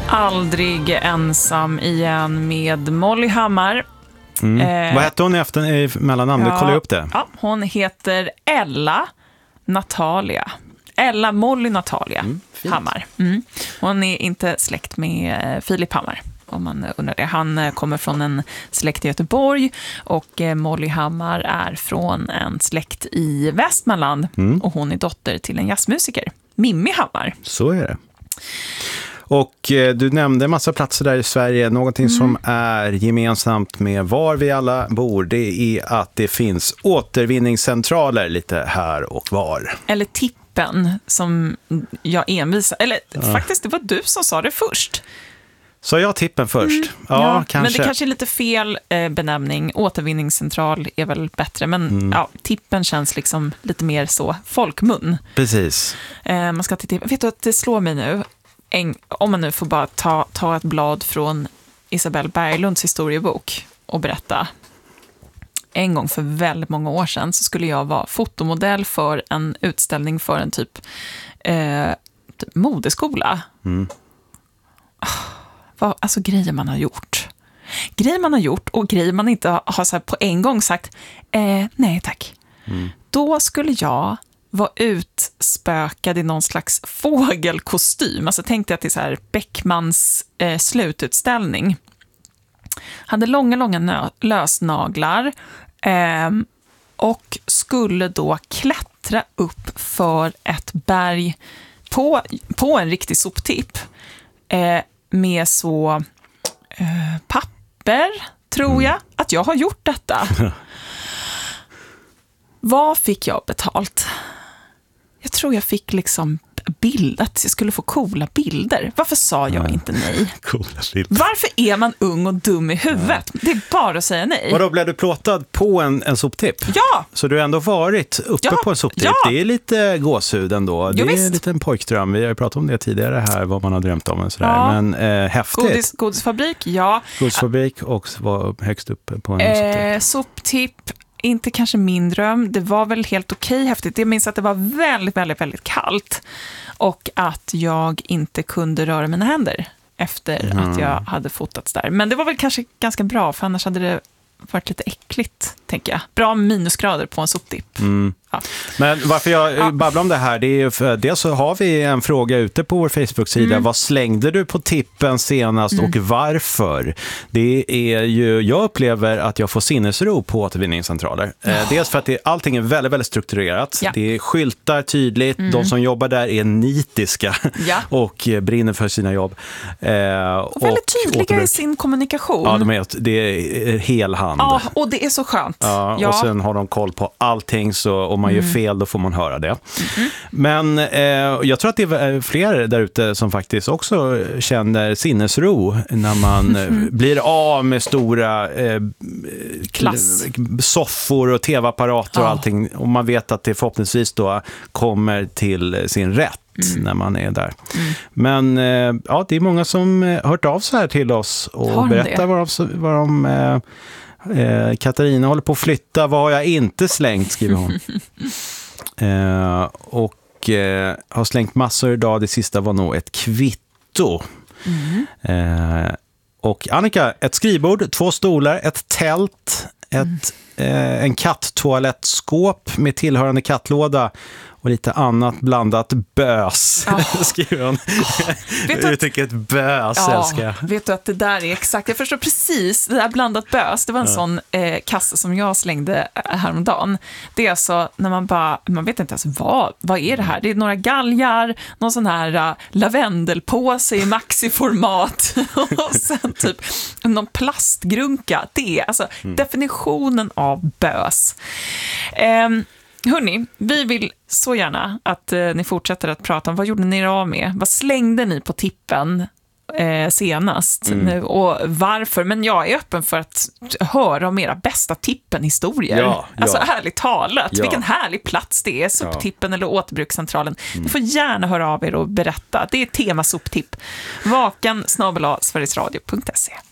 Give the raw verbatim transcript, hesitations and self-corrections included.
Aldrig ensam igen med Molly Hammar. Mm. Eh, Vad hette hon i efter, i mellannamn? ja, Du kollar upp det. Ja, hon heter Ella Natalia. Ella Molly Natalia Mm, Hammar. Mm. Hon är inte släkt med Filip Hammar, om man undrar det. Han kommer från en släkt i Göteborg och Molly Hammar är från en släkt i Västmanland. Mm. Och hon är dotter till en jazzmusiker, Mimmi Hammar. Så är det. Och eh, du nämnde en massa platser där i Sverige. Någonting mm. som är gemensamt med var vi alla bor, det är att det finns återvinningscentraler lite här och var. Eller tippen, som jag envisar. Eller ja. faktiskt, det var du som sa det först. Så jag tippen först? Mm, ja, ja, kanske. Men det kanske är lite fel eh, benämning. Återvinningscentral är väl bättre. Men mm. ja, tippen känns liksom lite mer så folkmun. Precis. Eh, man ska titta. Vet du att det slår mig nu? En, om man nu får bara ta, ta ett blad från Isabelle Berglunds historiebok och berätta. En gång för väldigt många år sedan så skulle jag vara fotomodell för en utställning för en typ, eh, typ modeskola. Mm. Vad, alltså grejer man har gjort. Grejer man har gjort och grejer man inte har så här på en gång sagt eh, nej tack. Mm. Då skulle jag vara utspökad i någon slags fågelkostym. Alltså tänkte jag till så här Beckmans eh, slututställning. Hade långa, långa nö- lösnaglar eh, och skulle då klättra upp för ett berg på, på en riktig soptipp eh, med så eh, papper, tror jag, att jag har gjort detta. Vad fick jag betalt? Jag tror jag fick liksom bild, att jag skulle få coola bilder. Varför sa jag inte nej? Coola bilder. Varför är man ung och dum i huvudet? Ja. Det är bara att säga nej. Och då blev du plåtad på en, en soptipp? Ja! Så du har ändå varit uppe ja. på en soptipp? Ja. Det är lite gåshud ändå. Jo, det är visst. en liten pojkdröm. Vi har ju pratat om det tidigare här, vad man har drömt om. Och sådär. Ja. Men eh, häftigt. Godis, godisfabrik, ja. Godisfabrik och var högst uppe på en eh, soptipp. Soptipp. Inte kanske min dröm. Det var väl helt okej häftigt. Jag minns att det var väldigt, väldigt, väldigt kallt. Och att jag inte kunde röra mina händer efter mm. att jag hade fotats där. Men det var väl kanske ganska bra, för annars hade det varit lite äckligt, tänker jag. Bra minusgrader på en soptipp. Mm. Ja. Men varför jag ja. babblar om det här, det är ju för dels så har vi en fråga ute på vår Facebook-sida. Mm. Vad slängde du på tippen senast mm. och varför? Det är ju, jag upplever att jag får sinnesro på återvinningscentraler. Oh. Eh, dels för att det, allting är väldigt, väldigt strukturerat. Ja. Det är skyltar tydligt. Mm. De som jobbar där är nitiska ja. och brinner för sina jobb. Eh, och väldigt och tydliga återbruk. I sin kommunikation. Ja, de är, det är hel hand. Ja, och det är så skönt. Ja, ja. Och sen har de koll på allting, så om man mm. gör fel då får man höra det. Mm. Men eh, jag tror att det är fler där ute som faktiskt också känner sinnesro när man mm. blir av med stora eh, kl- soffor och tv-apparater ja. och allting. Och man vet att det förhoppningsvis då kommer till sin rätt. Mm. när man är där. Mm. Men eh, ja, det är många som eh, hört av sig här till oss och berättar vad de, vad de eh, eh, Katarina håller på att flytta, vad har jag inte slängt, skriver hon. eh, och eh, har slängt massor idag, det sista var nog ett kvitto. Mm. Eh, och Annika, ett skrivbord, två stolar, ett tält, ett, mm. eh, en katttoalettskåp med tillhörande kattlåda och lite annat blandat bös, oh. skriver hon. Oh. Vet du tycker ett bös, ja, älskar jag. Vet du att det där är exakt, jag förstår precis, det där blandat bös, det var en ja. sån eh, kasse som jag slängde häromdagen. Det är alltså, när man bara, man vet inte ens vad, vad är det här? Det är några galgar, någon sån här uh, lavendelpåse i maxiformat och sen typ någon plastgrunka. Det är alltså mm. definitionen av bös. Um, Hörrni, vi vill så gärna att eh, ni fortsätter att prata om vad gjorde ni er av med? Vad slängde ni på tippen eh, senast? Mm. Nu, och varför? Men jag är öppen för att höra om era bästa tippen-historier. Ja, alltså ja. ärligt talat, ja. vilken härlig plats det är, soptippen ja. eller återbrukscentralen. Mm. Ni får gärna höra av er och berätta. Det är tema soptipp. Vakan snabel-a sverigesradio punkt se.